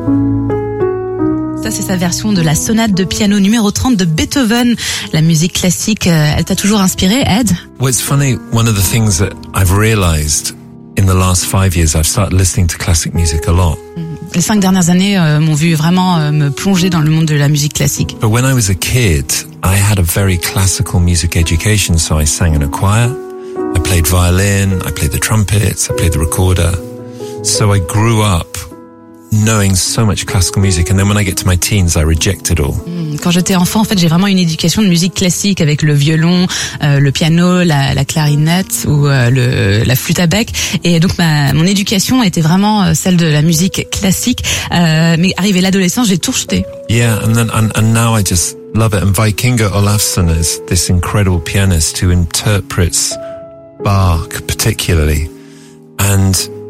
Ça, c'est sa version de la sonate de piano numéro 30 de Beethoven. La musique classique, elle t'a toujours inspiré, Ed? Well, it's funny, one of the things that I've realized in the last 5 years, I've started listening to classic music a lot. Les 5 dernières années m'ont vu vraiment me plonger dans le monde de la musique classique. But when I was a kid, I had a very classical music education, so I sang in a choir, I played violin, I played the trumpets, I played the recorder. So I grew up knowing so much classical music, and then when I get to my teens, I reject it all. Quand j'étais enfant, en fait, j'ai vraiment une éducation de musique classique avec le violon, le piano, la clarinette ou la flûte à bec. Et donc mon éducation était vraiment celle de la musique classique. Mais arrivé l'adolescence, j'ai tout rejeté. Yeah, and now I just love it. And Vikinga Olafsson is this incredible pianist who interprets Bach particularly, and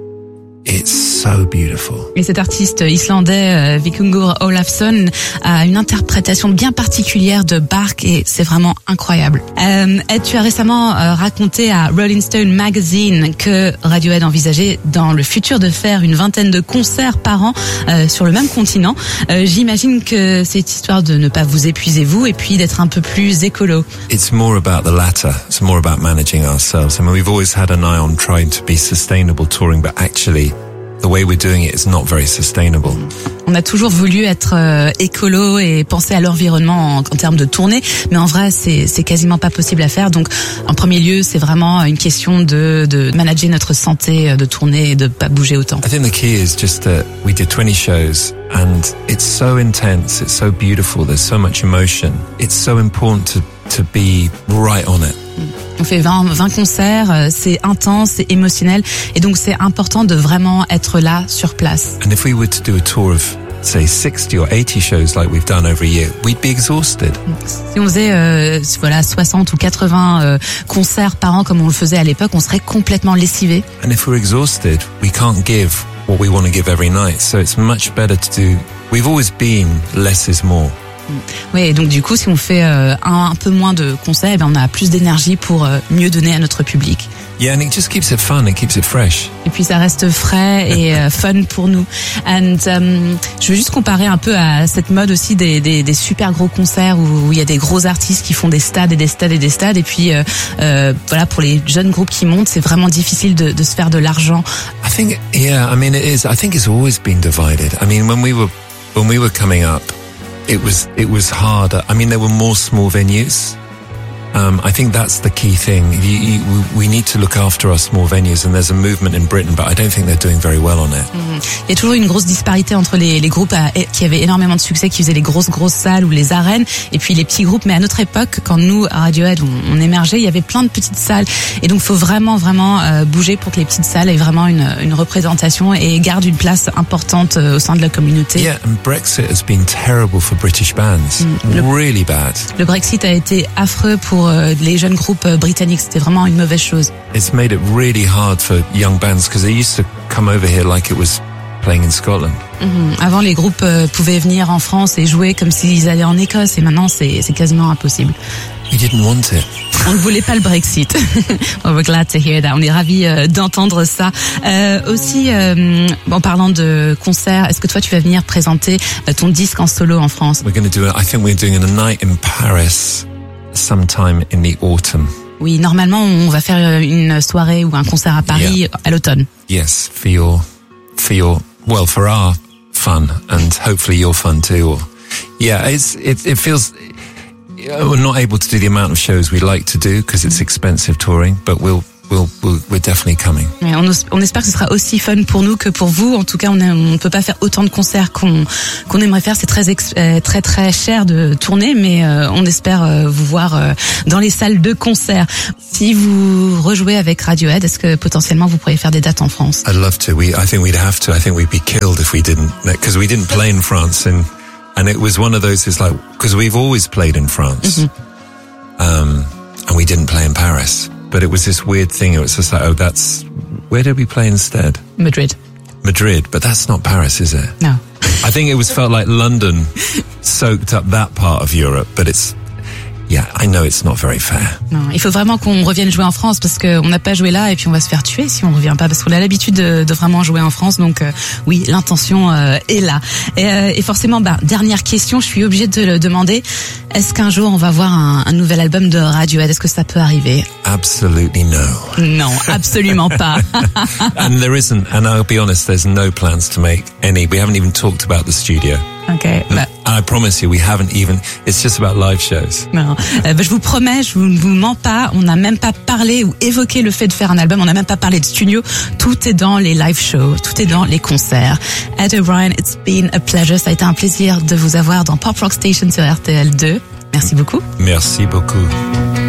it's so beautiful. Et cet artiste islandais, Vikingur Olafsson, a une interprétation bien particulière de Bach et c'est vraiment incroyable. Ed, tu as récemment raconté à Rolling Stone Magazine que Radiohead envisageait dans le futur de faire une 20aine de concerts par an sur le même continent. J'imagine que c'est histoire de ne pas vous épuiser vous et puis d'être un peu plus écolo. It's more about the latter. It's more about managing ourselves. I mean, we've always had an eye on trying to be sustainable touring, but actually the way we're doing it is not very sustainable. On a toujours voulu être écolo et penser à l'environnement en termes de tournée, mais en vrai, c'est quasiment pas possible à faire. Donc, en premier lieu, c'est vraiment une question de manager notre santé de tournée et de pas bouger autant. I think the key is just that we did 20 shows and it's so intense, it's so beautiful, there's so much emotion. It's so important to be right on it. On fait 20 concerts, c'est intense, c'est émotionnel, et donc c'est important de vraiment être là, sur place. And if we were to do a tour of, say, 60 or 80 shows like we've done every year, we'd be exhausted. Si on faisait 60 ou 80 concerts par an comme on le faisait à l'époque, on serait complètement lessivé. And if we're exhausted, we can't give what we want to give every night. So it's much better to do, we've always been less is more. Oui, et donc du coup, si on fait un peu moins de concerts, eh bien, on a plus d'énergie pour mieux donner à notre public. Yeah, and it just keeps it fun, it keeps it fresh. Et puis ça reste frais et fun pour nous. And je veux juste comparer un peu à cette mode aussi des super gros concerts où il y a des gros artistes qui font des stades et des stades et des stades. Et puis voilà, pour les jeunes groupes qui montent, c'est vraiment difficile de se faire de l'argent. I think, yeah, I mean it is. I think it's always been divided. I mean when we were coming up, it was harder. I mean, there were more small venues. I think that's the key thing. We need to look after our small venues, and there's a movement in Britain, but I don't think they're doing very well on it. Il y a toujours une grosse disparité entre les groupes qui avaient énormément de succès, qui faisaient les grosses salles ou les arènes, et puis les petits groupes. Mais à notre époque, quand nous, à Radiohead, on émergeait, il y avait plein de petites salles. Et donc, il faut vraiment bouger pour que les petites salles aient vraiment une représentation et gardent une place importante au sein de la communauté. Yeah, and Brexit has been terrible for British bands. Really bad. Le Brexit a été affreux pour les jeunes groupes britanniques. C'était vraiment une mauvaise chose. It's made it really hard for young bands because they used to come over here like it was playing in Scotland. Avant, les groupes pouvaient venir en France et jouer comme s'ils allaient en Écosse, et maintenant c'est quasiment impossible. We didn't want it. On ne voulait pas le Brexit. Well, we're glad to hear that. On est ravis d'entendre ça. Aussi, en parlant de concerts, est-ce que toi tu vas venir présenter ton disque en solo en France? I think we're doing a night in Paris sometime in the autumn. Oui, normalement on va faire une soirée ou un concert à Paris à l'automne. Yes, for our fun and hopefully your fun too. Or, yeah, it feels we're not able to do the amount of shows we like to do because it's expensive touring, but we're definitely coming. On espère que ce sera aussi fun pour nous que pour vous. En tout cas, on ne peut pas faire autant de concerts qu'on aimerait faire. C'est très cher de tourner, mais on espère vous voir dans les salles de concert. Si vous rejouez avec Radiohead, est-ce que potentiellement vous pourriez faire des dates en France? I'd love to. I think we'd have to. I think we'd be killed if we didn't, because we didn't play in France, and it was one of those. It's like because we've always played in France, and we didn't play in Paris. But it was this weird thing. It was just like, where did we play instead? Madrid, but that's not Paris, is it? No. I think it felt like London soaked up that part of Europe, but yeah, I know it's not very fair. Non, il faut vraiment qu'on revienne jouer en France parce qu'on n'a pas joué là et puis on va se faire tuer si on revient pas parce qu'on a l'habitude de vraiment jouer en France. Donc oui, l'intention est là. Et forcément, dernière question, je suis obligée de le demander. Est-ce qu'un jour on va voir un nouvel album de Radiohead? Est-ce que ça peut arriver? Absolutely no. Non, absolument pas. And there isn't, and I'll be honest, there's no plans to make any. We haven't even talked about the studio. Okay. I promise you, we haven't even. It's just about live shows. Non, je vous promets, je ne vous mens pas. On n'a même pas parlé ou évoqué le fait de faire un album. On n'a même pas parlé de studio. Tout est dans les live shows. Tout est dans les concerts. Ed O'Brien, it's been a pleasure. Ça a été un plaisir de vous avoir dans Pop Rock Station sur RTL2. Merci beaucoup. Merci beaucoup.